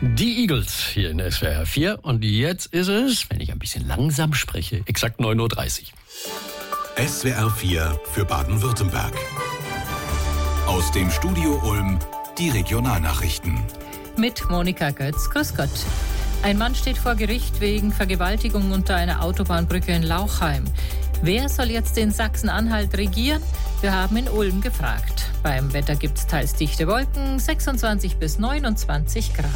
Die Eagles hier in SWR 4 und jetzt ist es, wenn ich ein bisschen langsam spreche, exakt 9.30 Uhr. SWR 4 für Baden-Württemberg. Aus dem Studio Ulm die Regionalnachrichten. Mit Monika Götz. Grüß Gott. Ein Mann steht vor Gericht wegen Vergewaltigung unter einer Autobahnbrücke in Lauchheim. Wer soll jetzt in Sachsen-Anhalt regieren? Wir haben in Ulm gefragt. Beim Wetter gibt es teils dichte Wolken, 26 bis 29 Grad.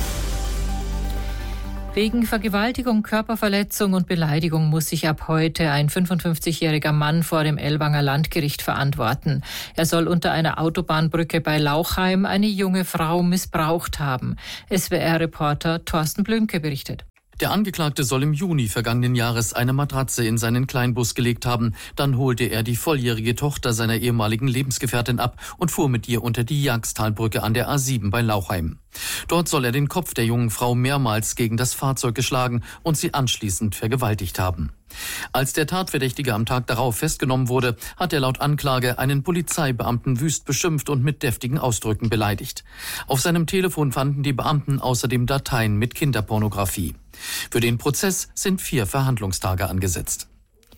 Wegen Vergewaltigung, Körperverletzung und Beleidigung muss sich ab heute ein 55-jähriger Mann vor dem Ellwanger Landgericht verantworten. Er soll unter einer Autobahnbrücke bei Lauchheim eine junge Frau missbraucht haben. SWR-Reporter Thorsten Blümke berichtet. Der Angeklagte soll im Juni vergangenen Jahres eine Matratze in seinen Kleinbus gelegt haben. Dann holte er die volljährige Tochter seiner ehemaligen Lebensgefährtin ab und fuhr mit ihr unter die Jagstalbrücke an der A7 bei Lauchheim. Dort soll er den Kopf der jungen Frau mehrmals gegen das Fahrzeug geschlagen und sie anschließend vergewaltigt haben. Als der Tatverdächtige am Tag darauf festgenommen wurde, hat er laut Anklage einen Polizeibeamten wüst beschimpft und mit deftigen Ausdrücken beleidigt. Auf seinem Telefon fanden die Beamten außerdem Dateien mit Kinderpornografie. Für den Prozess sind 4 Verhandlungstage angesetzt.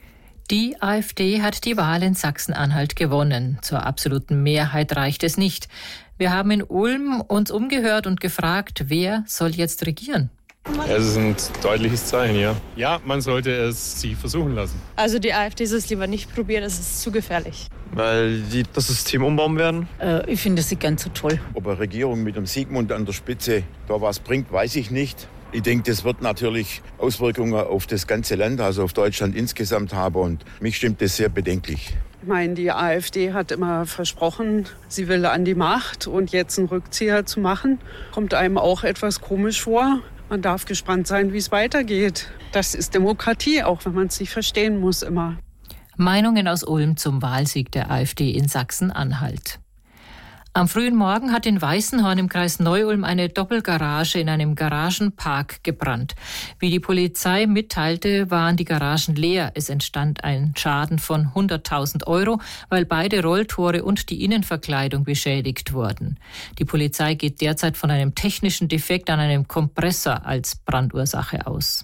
Die AfD hat die Wahl in Sachsen-Anhalt gewonnen. Zur absoluten Mehrheit reicht es nicht. Wir haben in Ulm uns umgehört und gefragt, wer soll jetzt regieren? Es ist ein deutliches Zeichen, ja. Ja, man sollte es sich versuchen lassen. Also die AfD soll es lieber nicht probieren, das ist zu gefährlich. Weil die das System umbauen werden? Ich finde das nicht ganz so toll. Ob eine Regierung mit dem Sigmund an der Spitze da was bringt, weiß ich nicht. Ich denke, das wird natürlich Auswirkungen auf das ganze Land, also auf Deutschland insgesamt haben. Und mich stimmt das sehr bedenklich. Ich meine, die AfD hat immer versprochen, sie will an die Macht. Und jetzt einen Rückzieher zu machen, kommt einem auch etwas komisch vor. Man darf gespannt sein, wie es weitergeht. Das ist Demokratie, auch wenn man es nicht verstehen muss immer. Meinungen aus Ulm zum Wahlsieg der AfD in Sachsen-Anhalt. Am frühen Morgen hat in Weißenhorn im Kreis Neu-Ulm eine Doppelgarage in einem Garagenpark gebrannt. Wie die Polizei mitteilte, waren die Garagen leer. Es entstand ein Schaden von 100.000 €, weil beide Rolltore und die Innenverkleidung beschädigt wurden. Die Polizei geht derzeit von einem technischen Defekt an einem Kompressor als Brandursache aus.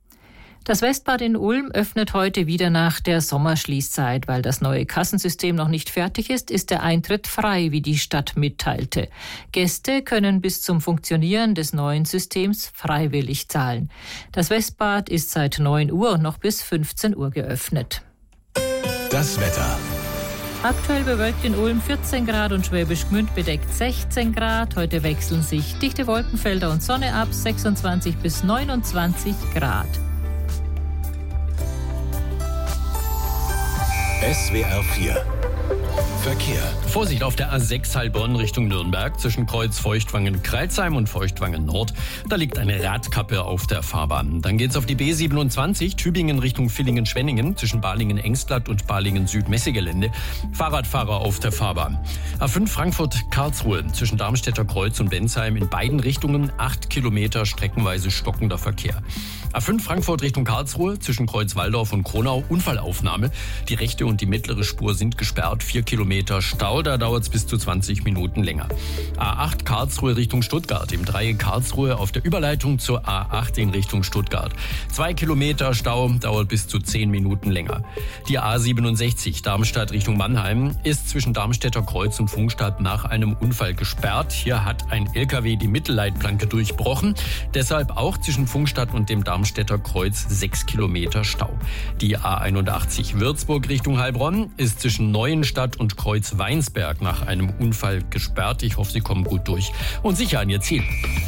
Das Westbad in Ulm öffnet heute wieder nach der Sommerschließzeit. Weil das neue Kassensystem noch nicht fertig ist der Eintritt frei, wie die Stadt mitteilte. Gäste können bis zum Funktionieren des neuen Systems freiwillig zahlen. Das Westbad ist seit 9 Uhr und noch bis 15 Uhr geöffnet. Das Wetter. Aktuell bewölkt in Ulm 14 Grad und Schwäbisch Gmünd bedeckt 16 Grad. Heute wechseln sich dichte Wolkenfelder und Sonne ab, 26 bis 29 Grad. SWR 4 Verkehr. Vorsicht auf der A6 Heilbronn Richtung Nürnberg zwischen Kreuz Feuchtwangen-Kreilsheim und Feuchtwangen Nord. Da liegt eine Radkappe auf der Fahrbahn. Dann geht's auf die B27 Tübingen Richtung Villingen-Schwenningen zwischen Balingen-Engstlatt und Balingen-Süd-Messegelände. Fahrradfahrer auf der Fahrbahn. A5 Frankfurt-Karlsruhe zwischen Darmstädter Kreuz und Bensheim in beiden Richtungen 8 Kilometer streckenweise stockender Verkehr. A5 Frankfurt Richtung Karlsruhe zwischen Kreuz-Walldorf und Kronau Unfallaufnahme. Die rechte und die mittlere Spur sind gesperrt. 4 Kilometer Stau, da dauert es bis zu 20 Minuten länger. A8 Karlsruhe Richtung Stuttgart, im Dreieck Karlsruhe auf der Überleitung zur A8 in Richtung Stuttgart. 2 Kilometer Stau, dauert bis zu 10 Minuten länger. Die A67 Darmstadt Richtung Mannheim ist zwischen Darmstädter Kreuz und Pfungstadt nach einem Unfall gesperrt. Hier hat ein LKW die Mittelleitplanke durchbrochen. Deshalb auch zwischen Pfungstadt und dem Darmstädter Kreuz 6 Kilometer Stau. Die A81 Würzburg Richtung Heilbronn ist zwischen Neuenstadt und Kreuz-Weinsberg nach einem Unfall gesperrt. Ich hoffe, Sie kommen gut durch und sicher an Ihr Ziel.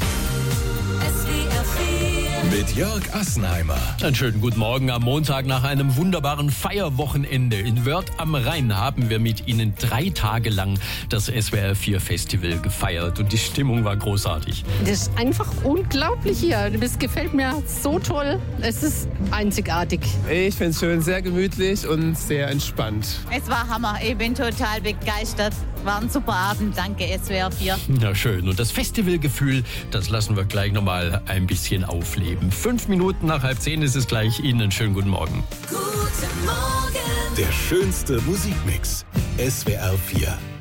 Mit Jörg Assenheimer. Einen schönen guten Morgen am Montag nach einem wunderbaren Feierwochenende. In Wörth am Rhein haben wir mit Ihnen 3 Tage lang das SWR 4 Festival gefeiert und die Stimmung war großartig. Das ist einfach unglaublich hier. Das gefällt mir so toll. Es ist einzigartig. Ich finde es schön, sehr gemütlich und sehr entspannt. Es war Hammer. Ich bin total begeistert. War ein super Abend. Danke, SWR 4. Na schön. Und das Festivalgefühl, das lassen wir gleich nochmal ein bisschen aufleben. 5 Minuten nach 9:30 ist es gleich. Ihnen einen schönen guten Morgen. Guten Morgen. Der schönste Musikmix. SWR 4.